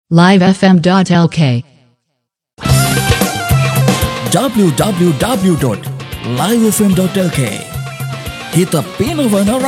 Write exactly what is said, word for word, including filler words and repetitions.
live f m dot l k w w w dot live f m dot l k. Kita pinakawana